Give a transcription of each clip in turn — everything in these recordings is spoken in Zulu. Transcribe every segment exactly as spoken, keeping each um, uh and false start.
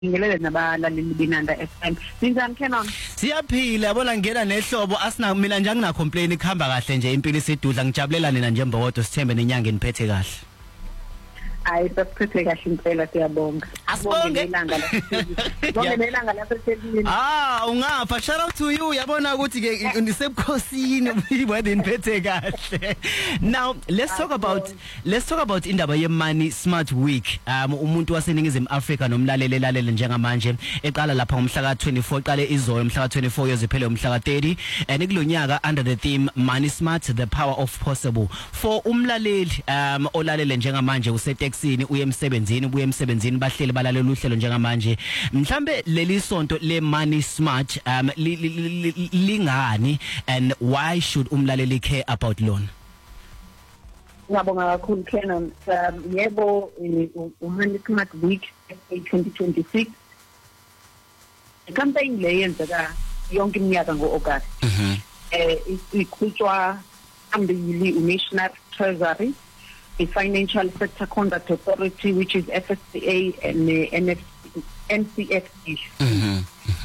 ngelele nabalaleli binanda F M. Sinjani Kenon? Siyaphila yabona ngena nehlobo asina mina nje angina complain ikhamba kahle nje impilo isidudla ngijabulela nina nje mbokotho sithembe nenyanga iniphethe kahle. Hayi sasiphethe kahle impela siyabonga. Asibonge ilanga la. Bonke ilanga la sesebini. Ah ungapha shout out to you yabona ukuthi ke nisebukhosini weather iniphethe kahle. Now let's talk about let's talk about indaba ye Money Smart Week. Um umuntu waseningizimu Africa nomlaleli lalele njengamanje eqala lapha ngomhla ka twenty-four iqale izolo umhla ka twenty-four yoziphele umhla ka thirty and kulonyaka under the theme Money Smart, the power of possible. For umlaleli um olalele njengamanje useTexini uye emsebenzini ubuye emsebenzini bahleli balalela uhlelo njengamanje mhlambe leli sonto le Money Smart um lingani and why should umlaleli care about loan? Ngiyabonga kakhulu Kenon. Um yebo uMoney Smart Week twenty twenty-six campaign le yenzeka yonke iminyaka ngo-August. Mhm. Eh iqhutshwa phambili uNational Treasury, the Financial Sector Conduct Authority, which is F S C A and the N C F C. Mhm.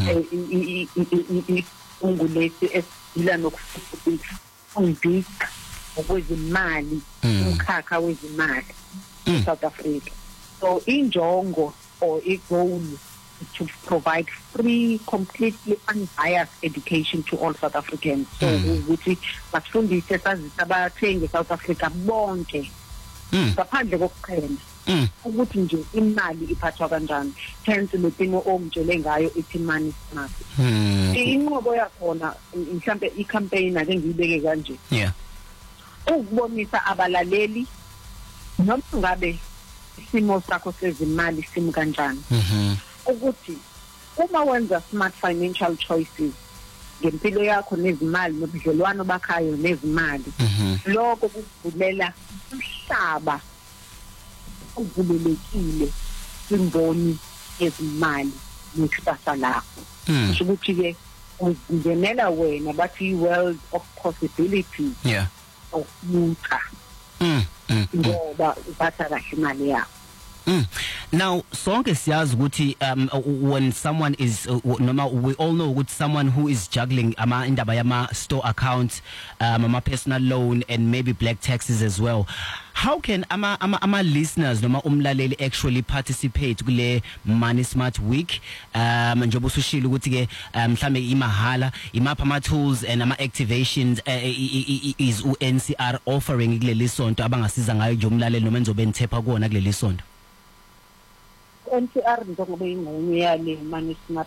Eh ungulesi esila nokufundisa okwezimali umkhakha wezimali in South Africa. So injongo or igoal is to provide free, completely unbiased education to all South Africans. So ukuthi basifundise sazisa abathengi South Africa bonke ngaphandle kokuqhela ukuthi nje imali iphathwa kanjani. Hence lethimo omtshele ngayo ithi Money Smart. Inqobo yakhona mhlambe icampaign ake ngiyibeke kanje. Yeah. Ukubonisa abalaleli noma ngabe isimo sakho sezimali simi kanjani. Mhm. Ukuthi uma wenza smart financial choices ngempilo yakho nezimali nobudlelwano bakhayo nezimali, lokho kuvulela umhlaba uvulelekile imboni yezimali nekusasa lakho. Kusho ukuthi ke ungenela wena bathi world of possibilities. Yeah. Of muta. Mm. Ngoba uphatha kahle imali yakho. Mm. Now sonke siyazi ukuthi um when someone is uh, noma we all know ukuthi someone who is juggling ama indaba yama store account, um ama personal loan and maybe black taxes as well, how can ama ama, ama listeners noma umlaleli actually participate kule Money Smart Week? Um njengoba usushilo ukuthi ke mhlambe imahala imapha ama tools and ama activations uh, is u N C R offering kuleli sonto abangasiza ngayo nje umlaleli noma enzobe nithepha kuona kuleli sonto? N C R njengoba ingxenye yale Money Smart